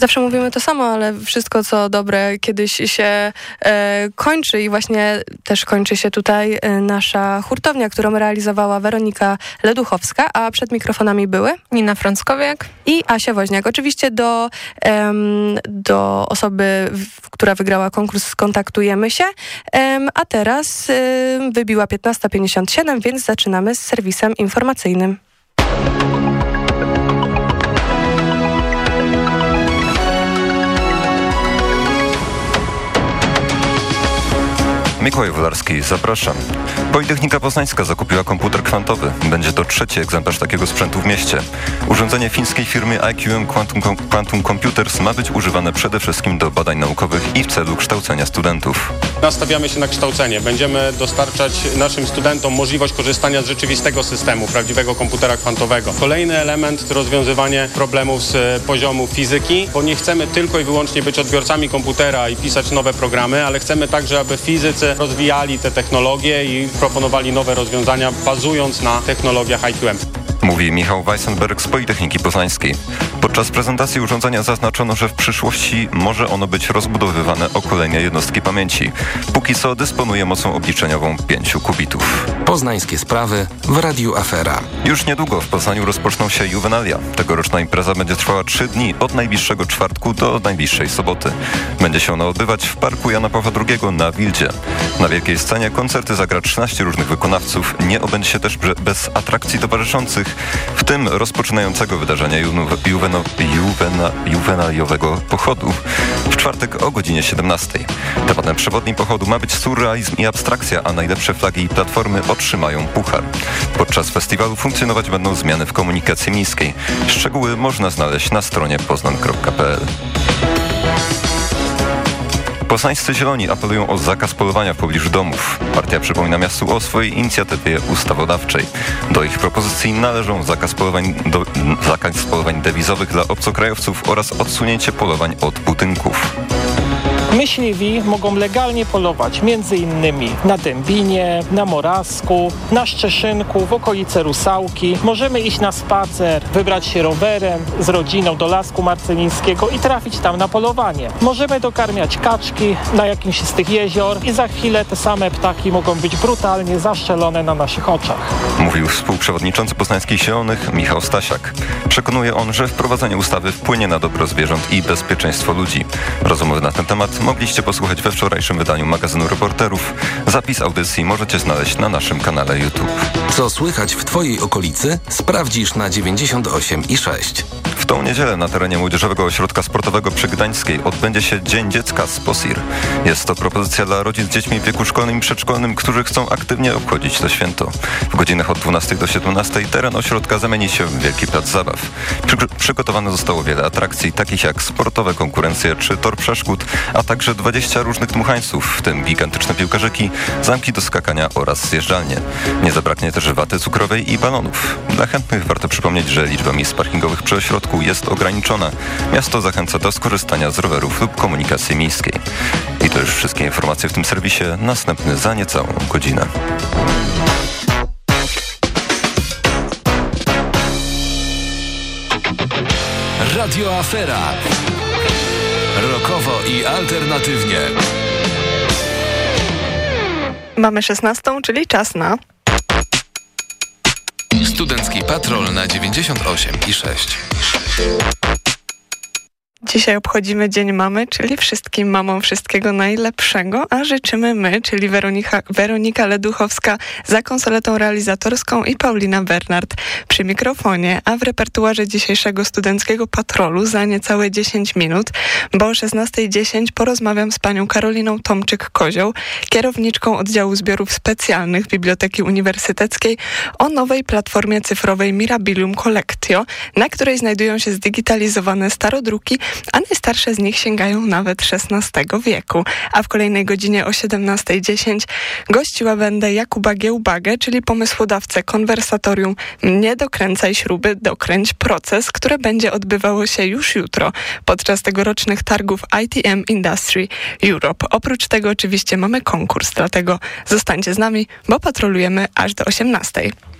Zawsze mówimy to samo, ale wszystko co dobre kiedyś się kończy i właśnie też kończy się tutaj nasza hurtownia, którą realizowała Weronika Leduchowska, a przed mikrofonami były Nina Frąckowiak i Asia Woźniak. Oczywiście do osoby, która wygrała konkurs, skontaktujemy się, a teraz wybiła 15:57, więc zaczynamy z serwisem informacyjnym. Mikołaj Wolarski, zapraszam. Politechnika Poznańska zakupiła komputer kwantowy. Będzie to 3. egzemplarz takiego sprzętu w mieście. Urządzenie fińskiej firmy IQM Quantum Computers ma być używane przede wszystkim do badań naukowych i w celu kształcenia studentów. Nastawiamy się na kształcenie. Będziemy dostarczać naszym studentom możliwość korzystania z rzeczywistego systemu, prawdziwego komputera kwantowego. Kolejny element to rozwiązywanie problemów z poziomu fizyki, bo nie chcemy tylko i wyłącznie być odbiorcami komputera i pisać nowe programy, ale chcemy także, aby fizycy rozwijali te technologie i proponowali nowe rozwiązania, bazując na technologiach IQM. Mówi Michał Weissenberg z Politechniki Poznańskiej. Podczas prezentacji urządzenia zaznaczono, że w przyszłości może ono być rozbudowywane o kolejne jednostki pamięci. Póki co dysponuje mocą obliczeniową 5 kubitów. Poznańskie sprawy w Radiu Afera. Już niedługo w Poznaniu rozpoczną się Juvenalia. Tegoroczna impreza będzie trwała 3 dni, od najbliższego czwartku do najbliższej soboty. Będzie się ona odbywać w Parku Jana Pawła II na Wildzie. Na wielkiej scenie koncerty zagra 13 różnych wykonawców. Nie obędzie się też bez atrakcji towarzyszących, w tym rozpoczynającego wydarzenie juwenaliowego pochodu w czwartek o godzinie 17. Tematem przewodnim pochodu ma być surrealizm i abstrakcja, a najlepsze flagi i platformy otrzymają puchar. Podczas festiwalu funkcjonować będą zmiany w komunikacji miejskiej. Szczegóły można znaleźć na stronie poznan.pl. Poznańscy Zieloni apelują o zakaz polowania w pobliżu domów. Partia przypomina miastu o swojej inicjatywie ustawodawczej. Do ich propozycji należą zakaz polowań dewizowych dla obcokrajowców oraz odsunięcie polowań od budynków. Myśliwi mogą legalnie polować m.in. na Dębinie, na Morawsku, na Szczeszynku, w okolice Rusałki. Możemy iść na spacer, wybrać się rowerem z rodziną do Lasku Marcelińskiego i trafić tam na polowanie. Możemy dokarmiać kaczki na jakimś z tych jezior i za chwilę te same ptaki mogą być brutalnie zaszczelone na naszych oczach. Mówił współprzewodniczący Poznańskich Zielonych Michał Stasiak. Przekonuje on, że wprowadzenie ustawy wpłynie na dobro zwierząt i bezpieczeństwo ludzi. Rozmowy na ten temat mogliście posłuchać we wczorajszym wydaniu magazynu Reporterów. Zapis audycji możecie znaleźć na naszym kanale YouTube. Co słychać w Twojej okolicy? Sprawdzisz na 98,6. W tą niedzielę na terenie Młodzieżowego Ośrodka Sportowego przy Gdańskiej odbędzie się Dzień Dziecka z POSIR. Jest to propozycja dla rodzin z dziećmi w wieku szkolnym i przedszkolnym, którzy chcą aktywnie obchodzić to święto. W godzinach od 12 do 17 teren ośrodka zamieni się w wielki plac zabaw. Przygotowane zostało wiele atrakcji, takich jak sportowe konkurencje czy tor przeszkód, a także 20 różnych dmuchańców, w tym gigantyczne piłkarzyki, zamki do skakania oraz zjeżdżalnie. Nie zabraknie też waty cukrowej i balonów. Dla chętnych warto przypomnieć, że liczba miejsc parkingowych przy ośrodku jest ograniczona. Miasto zachęca do skorzystania z rowerów lub komunikacji miejskiej. I to już wszystkie informacje w tym serwisie. Następny za niecałą godzinę. Radio Afera. Rokowo i alternatywnie. Mamy 16, czyli czas na Studencki Patrol na 98,6. Dzisiaj obchodzimy Dzień Mamy, czyli wszystkim mamom wszystkiego najlepszego, a życzymy my, czyli Weronika Leduchowska za konsoletą realizatorską i Paulina Bernard przy mikrofonie, a w repertuarze dzisiejszego Studenckiego Patrolu za niecałe 10 minut, bo o 16:10 porozmawiam z panią Karoliną Tomczyk-Kozioł, kierowniczką oddziału zbiorów specjalnych Biblioteki Uniwersyteckiej, o nowej platformie cyfrowej Mirabilium Collectio, na której znajdują się zdigitalizowane starodruki, a najstarsze z nich sięgają nawet XVI wieku. A w kolejnej godzinie o 17:10 gościła będę Jakuba Giełbagę, czyli pomysłodawcę konwersatorium Nie dokręcaj śruby, dokręć proces, które będzie odbywało się już jutro podczas tegorocznych targów ITM Industry Europe. Oprócz tego oczywiście mamy konkurs, dlatego zostańcie z nami, bo patrolujemy aż do 18:00.